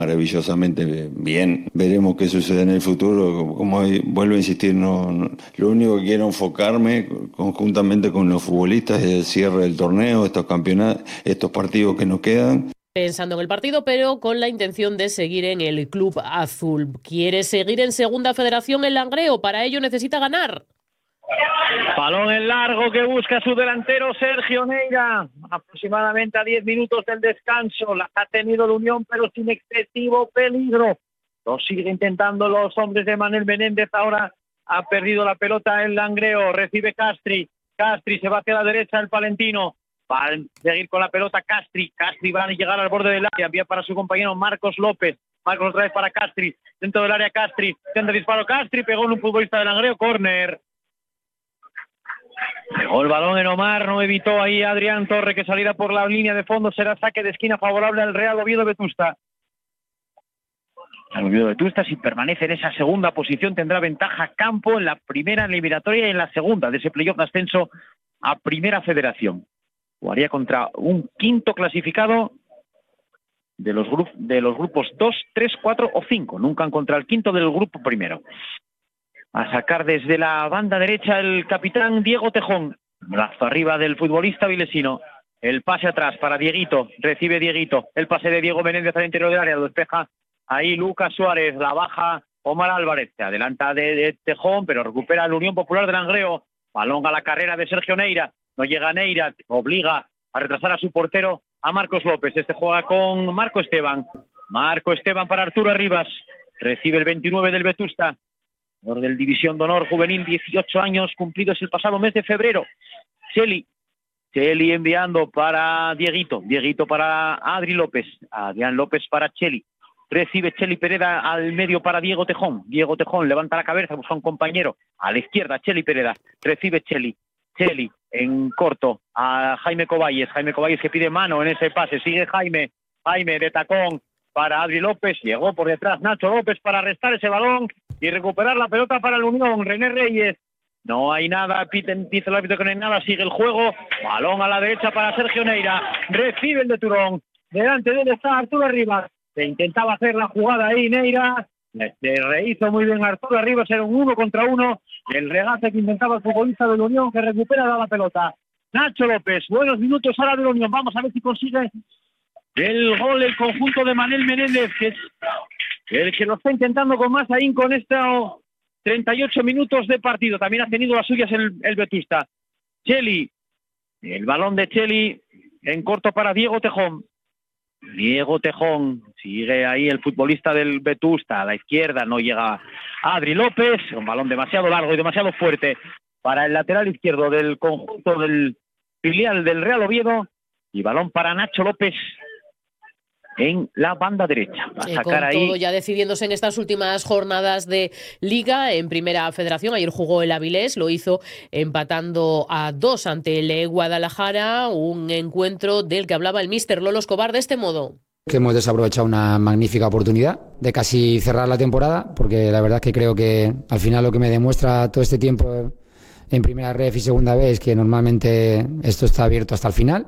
maravillosamente bien. Veremos qué sucede en el futuro. Como vuelvo a insistir, lo único que quiero enfocarme conjuntamente con los futbolistas es el cierre del torneo, estos campeonatos, estos partidos que nos quedan. Pensando en el partido, pero con la intención de seguir en el Club Azul. ¿Quiere seguir en Segunda Federación en Langreo? Para ello necesita ganar. Balón en largo que busca su delantero Sergio Neira, aproximadamente a 10 minutos del descanso. La ha tenido la Unión, pero sin excesivo peligro. Lo sigue intentando los hombres de Manuel Menéndez. Ahora ha perdido la pelota en Langreo. Recibe Castri. Castri se va hacia la derecha el palentino. Va a seguir con la pelota Castri. Castri va a llegar al borde del área. Envía para su compañero Marcos López. Marcos otra vez para Castri. Dentro del área Castri. Tenta disparo Castri. Pegó en un futbolista de Langreo. Córner. Pegó el balón en Omar, no evitó ahí Adrián Torre que saliera por la línea de fondo. Será saque de esquina favorable al Real Oviedo Vetusta. El Oviedo Vetusta, si permanece en esa segunda posición, tendrá ventaja campo en la primera eliminatoria y en la segunda de ese playoff de ascenso a Primera Federación. Jugaría contra un quinto clasificado de los grupos 2, 3, 4 o 5. Nunca contra el quinto del grupo primero. A sacar desde la banda derecha el capitán Diego Tejón. Brazo arriba del futbolista vilesino. El pase atrás para Dieguito. Recibe Dieguito. El pase de Diego Menéndez al interior del área. Lo despeja ahí Lucas Suárez. La baja Omar Álvarez. Se adelanta de Tejón, pero recupera la Unión Popular de Langreo. Balón a la carrera de Sergio Neira. No llega Neira. Obliga a retrasar a su portero, a Marcos López. Este juega con Marco Esteban. Marco Esteban para Arturo Arribas. Recibe el 29 del Vetusta. Del División de Honor Juvenil, 18 años cumplidos el pasado mes de febrero. Cheli enviando para Dieguito. Dieguito para Adri López. Adrián López para Cheli. Recibe Cheli Pereda al medio para Diego Tejón. Diego Tejón levanta la cabeza, busca un compañero. A la izquierda, Cheli Pereda. Recibe Cheli. Cheli en corto a Jaime Coballes. Jaime Coballes que pide mano en ese pase. Sigue Jaime. Jaime de tacón para Adri López. Llegó por detrás Nacho López para arrestar ese balón y recuperar la pelota para la Unión. René Reyes. No hay nada, dice el árbitro que no hay nada, sigue el juego. Balón a la derecha para Sergio Neira. Recibe el de Turón. Delante de él está Arturo Arribas. Se intentaba hacer la jugada ahí Neira. Se rehizo muy bien Arturo Arribas. Era un 1 contra 1. El regate que intentaba el futbolista de la Unión, que recupera la pelota. Nacho López. Buenos minutos ahora de la Unión. Vamos a ver si consigue el gol el conjunto de Manuel Menéndez, que es el que lo está intentando con más ahínco con estos 38 minutos de partido. También ha tenido las suyas el Vetusta. Cheli, el balón de Cheli en corto para Diego Tejón. Diego Tejón, sigue ahí el futbolista del Vetusta, a la izquierda no llega Adri López, un balón demasiado largo y demasiado fuerte para el lateral izquierdo del conjunto del filial del Real Oviedo, y balón para Nacho López en la banda derecha. Va a sacar con ahí. todo ya decidiéndose en estas últimas jornadas de Liga en Primera Federación. Ayer jugó el Avilés, lo hizo empatando a 2 ante el Guadalajara, un encuentro del que hablaba el míster Lolo Escobar de este modo. Que hemos desaprovechado una magnífica oportunidad de casi cerrar la temporada, porque la verdad es que creo que al final lo que me demuestra todo este tiempo en Primera Ref y Segunda B es que normalmente esto está abierto hasta el final.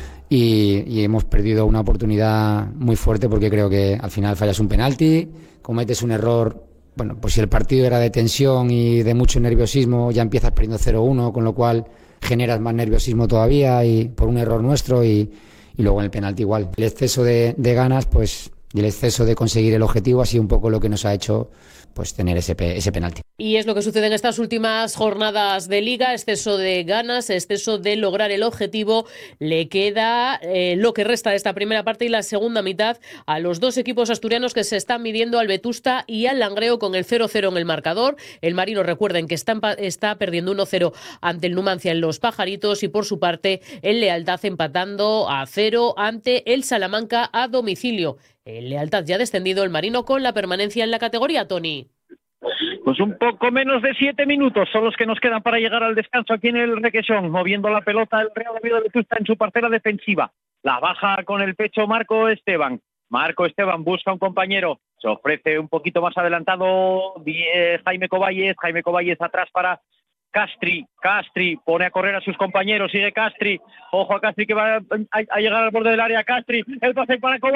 Y hemos perdido una oportunidad muy fuerte, porque creo que al final fallas un penalti, cometes un error. Bueno, pues si el partido era de tensión y de mucho nerviosismo, ya empiezas perdiendo 0-1, con lo cual generas más nerviosismo todavía, y por un error nuestro, y luego en el penalti igual. El exceso de ganas, pues, y el exceso de conseguir el objetivo ha sido un poco lo que nos ha hecho pues tener ese penalti. Y es lo que sucede en estas últimas jornadas de Liga, exceso de ganas, exceso de lograr el objetivo. Le queda lo que resta de esta primera parte y la segunda mitad a los dos equipos asturianos que se están midiendo, al Vetusta y al Langreo, con el 0-0 en el marcador. El Marino, recuerden que está perdiendo 1-0 ante el Numancia en Los Pajaritos, y por su parte el Lealtad empatando a 0 ante el Salamanca a domicilio. El Lealtad ya ha descendido, el Marino con la permanencia en la categoría, Tony. Pues un poco menos de 7 minutos son los que nos quedan para llegar al descanso aquí en el Requesón, moviendo la pelota el Real Oviedo Vetusta en su parcela defensiva. La baja con el pecho Marco Esteban. Marco Esteban busca un compañero, se ofrece un poquito más adelantado Jaime Coballes. Jaime Coballes atrás para Castri pone a correr a sus compañeros, sigue Castri, ojo a Castri que va a llegar al borde del área. Castri, el pase para Coballes.